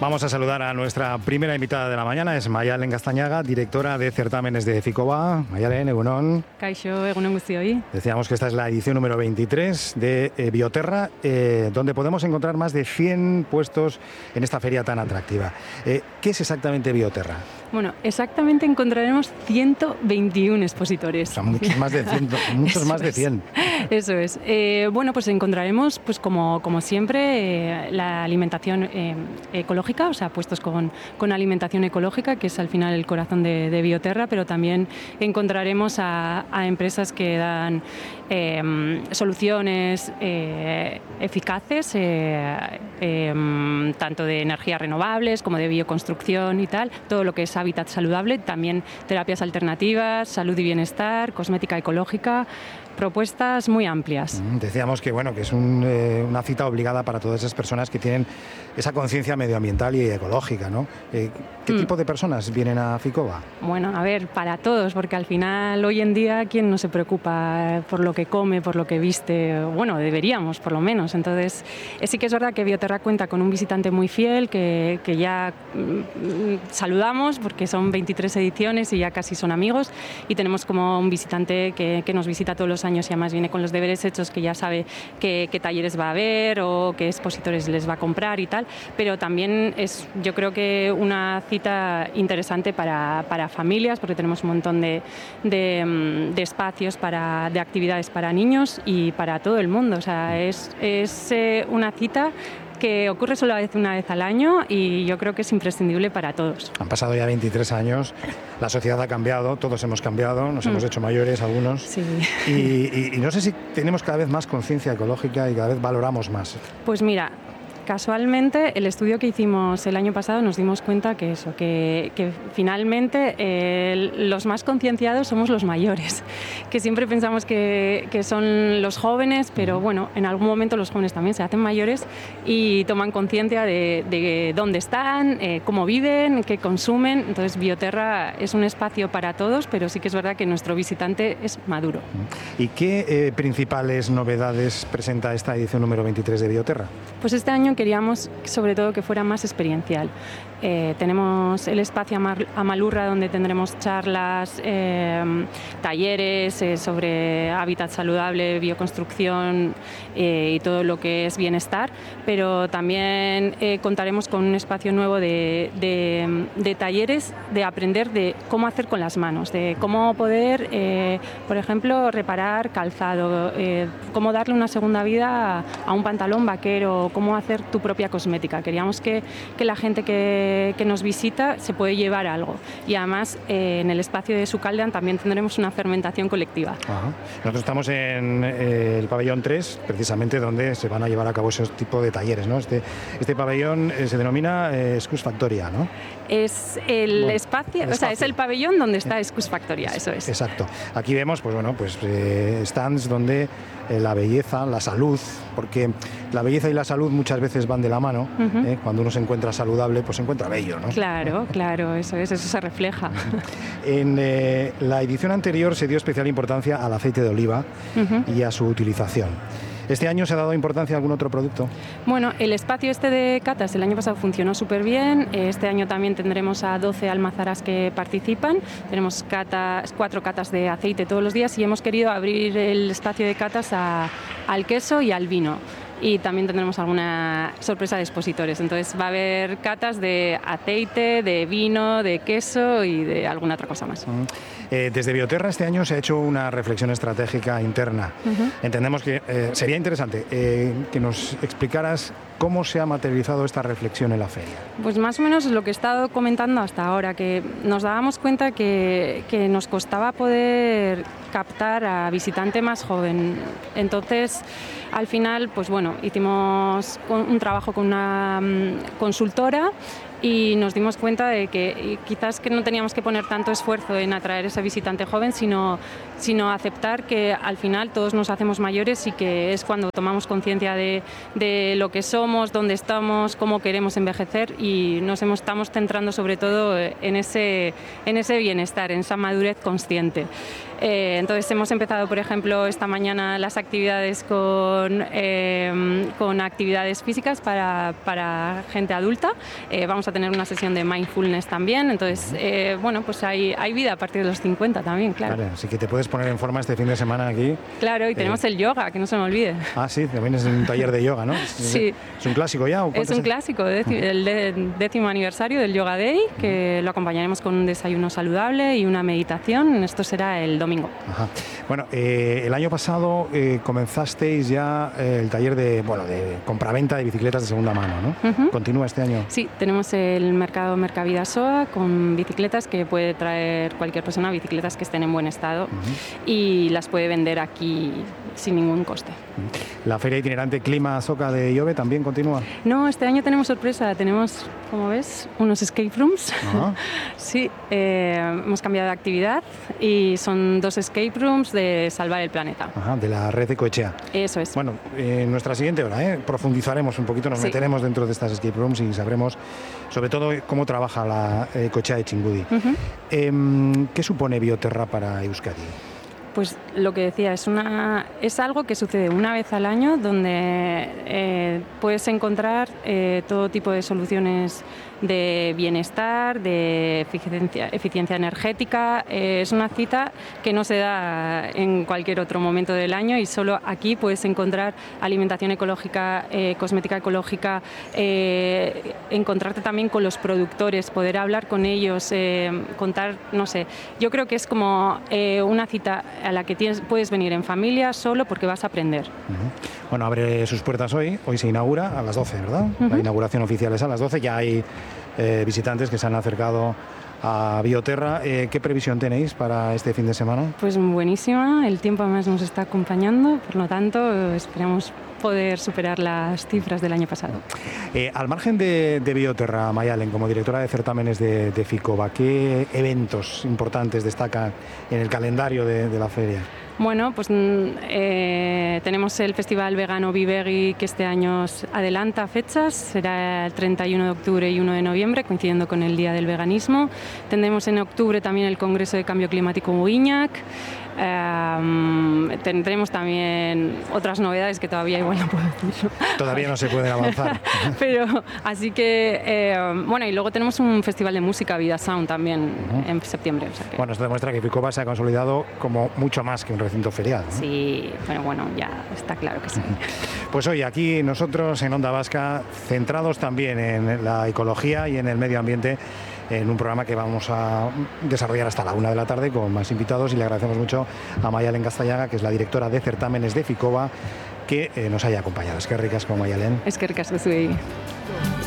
Vamos a saludar a nuestra primera invitada de la mañana, es Maialen Gaztañaga, directora de certámenes de Ficoba. Maialen, egunon. Kaixo, egunon guztioi. Decíamos que esta es la edición número 23 de Bioterra, donde podemos encontrar más de 100 puestos en esta feria tan atractiva. ¿Qué es exactamente Bioterra? Bueno, exactamente encontraremos 121 expositores. O sea, muchos más de 100. Muchos más de 100. Eso es. Bueno, pues encontraremos, pues como siempre, la alimentación ecológica, o sea, puestos con alimentación ecológica, que es al final el corazón de Bioterra, pero también encontraremos a empresas que dan soluciones eficaces, tanto de energías renovables como de bioconstrucción y tal, todo lo que es hábitat saludable, también terapias alternativas, salud y bienestar, cosmética ecológica, propuestas muy amplias. Decíamos que bueno, que es una cita obligada para todas esas personas que tienen esa conciencia medioambiental y ecológica, ¿no? ¿Qué tipo de personas vienen a Ficoba? Bueno, a ver, para todos, porque al final hoy en día ¿quién no se preocupa por lo que come, por lo que viste? Bueno, deberíamos, por lo menos. Entonces, sí que es verdad que Bioterra cuenta con un visitante muy fiel que ya saludamos porque son 23 ediciones y ya casi son amigos, y tenemos como un visitante que nos visita todos los años y además viene con los deberes hechos, que ya sabe qué talleres va a haber o qué expositores les va a comprar y tal, pero también es, yo creo que una cita interesante para familias, porque tenemos un montón de espacios de actividades para niños y para todo el mundo. O sea, es una cita que ocurre solo una vez al año y yo creo que es imprescindible para todos. Han pasado ya 23 años, la sociedad ha cambiado, todos hemos cambiado, nos hemos hecho mayores algunos, sí. y no sé si tenemos cada vez más conciencia ecológica y cada vez valoramos más. Pues mira, casualmente, el estudio que hicimos el año pasado nos dimos cuenta que finalmente los más concienciados somos los mayores, que siempre pensamos que son los jóvenes, pero bueno, en algún momento los jóvenes también se hacen mayores y toman conciencia de dónde están, cómo viven, qué consumen. Entonces Bioterra es un espacio para todos, pero sí que es verdad que nuestro visitante es maduro. ¿Y qué principales novedades presenta esta edición número 23 de Bioterra? Pues este año queríamos sobre todo que fuera más experiencial. Tenemos el espacio Amalurra, donde tendremos charlas, talleres sobre hábitat saludable, bioconstrucción y todo lo que es bienestar, pero también contaremos con un espacio nuevo de talleres, de aprender de cómo hacer con las manos, de cómo poder, por ejemplo, reparar calzado, cómo darle una segunda vida a un pantalón vaquero, cómo hacer tu propia cosmética. Queríamos que la gente que nos visita se puede llevar algo, y además en el espacio de Sukaldean también tendremos una fermentación colectiva. Ajá. Nosotros estamos en el pabellón 3, precisamente donde se van a llevar a cabo ese tipo de talleres, ¿no? Este pabellón se denomina Excus Factoria, ¿no? Es el espacio, o sea, es el pabellón donde está Excus Factoria, eso es. Exacto. Aquí vemos, pues bueno, stands donde la belleza, la salud, porque la belleza y la salud muchas veces van de la mano. Cuando uno se encuentra saludable, pues se encuentra bello, ¿no? Claro, eso se refleja. En la edición anterior se dio especial importancia al aceite de oliva y a su utilización. ¿Este año se ha dado importancia a algún otro producto? Bueno, el espacio de catas el año pasado funcionó súper bien. Este año también tendremos a 12 almazaras que participan. Tenemos 4 catas de aceite todos los días y hemos querido abrir el espacio de catas al queso y al vino. Y también tendremos alguna sorpresa de expositores. Entonces va a haber catas de aceite, de vino, de queso y de alguna otra cosa más. Desde Bioterra este año se ha hecho una reflexión estratégica interna. Entendemos que sería interesante que nos explicaras cómo se ha materializado esta reflexión en la feria. Pues más o menos lo que he estado comentando hasta ahora, que nos dábamos cuenta que nos costaba poder captar a visitante más joven. Entonces, al final, pues bueno, hicimos un trabajo con una consultora y nos dimos cuenta de que quizás que no teníamos que poner tanto esfuerzo en atraer ese visitante joven, sino aceptar que al final todos nos hacemos mayores y que es cuando tomamos conciencia de lo que somos, dónde estamos, cómo queremos envejecer, y estamos centrando sobre todo en ese bienestar, en esa madurez consciente. Entonces hemos empezado, por ejemplo, esta mañana las actividades con actividades físicas para gente adulta. Vamos a tener una sesión de mindfulness también. Entonces, bueno, pues hay vida a partir de los 50 también, claro. Vale, así que te puedes poner en forma este fin de semana aquí. Claro, y tenemos el yoga, que no se me olvide. Ah, sí, también es un taller de yoga, ¿no? Sí. ¿Es un clásico ya? Es un clásico, el 10º aniversario del Yoga Day, que lo acompañaremos con un desayuno saludable y una meditación. Esto será el domingo. Ajá. Bueno, el año pasado comenzasteis ya el taller de compraventa de bicicletas de segunda mano, ¿no? ¿Continúa este año? Sí, tenemos el mercado Mercavida SOA con bicicletas que puede traer cualquier persona, bicicletas que estén en buen estado y las puede vender aquí sin ningún coste. ¿La feria itinerante Clima Soca de Ihobe también continúa? No, este año tenemos sorpresa. Tenemos, como ves, unos escape rooms. Sí, hemos cambiado de actividad y son 2 escape rooms de salvar el planeta. Ajá, de la red Ecoechea. Eso es. Bueno, en nuestra siguiente hora profundizaremos un poquito, nos meteremos dentro de estas escape rooms y sabremos sobre todo cómo trabaja la Ecoechea de Txingudi. ¿Qué supone Bioterra para Euskadi? Pues lo que decía, es algo que sucede una vez al año donde puedes encontrar todo tipo de soluciones de bienestar, de eficiencia energética. Es una cita que no se da en cualquier otro momento del año y solo aquí puedes encontrar alimentación ecológica, cosmética ecológica, encontrarte también con los productores, poder hablar con ellos, contar, no sé. Yo creo que es como una cita a la que puedes venir en familia solo porque vas a aprender. Bueno, abre sus puertas hoy se inaugura a las 12, ¿verdad? La inauguración oficial es a las 12, ya hay visitantes que se han acercado a Bioterra. ¿Qué previsión tenéis para este fin de semana? Pues buenísima, el tiempo además nos está acompañando, por lo tanto esperamos poder superar las cifras del año pasado. Al margen de Bioterra, Mayalen, como directora de certámenes de Ficoba, ¿qué eventos importantes destacan en el calendario de la feria? Bueno, pues tenemos el Festival Vegano Bibegi, que este año adelanta fechas, será el 31 de octubre y 1 de noviembre, coincidiendo con el Día del Veganismo. Tendremos en octubre también el Congreso de Cambio Climático Uiñac. Tendremos también otras novedades que todavía igual no puedo decir. Todavía no se pueden avanzar. Pero así que, bueno, y luego tenemos un festival de música, Vida Sound, también en septiembre. O sea que... Bueno, esto demuestra que Ficoba se ha consolidado como mucho más que un recinto ferial, ¿no? Sí, pero bueno, ya está claro que sí. Pues hoy aquí nosotros en Onda Vasca, centrados también en la ecología y en el medio ambiente, en un programa que vamos a desarrollar hasta la 1 de la tarde con más invitados, y le agradecemos mucho a Mayalen Gaztallaga, que es la directora de certámenes de Ficoba, que nos haya acompañado. Es que ricasco, Mayalen. Es que ricasco, zuei.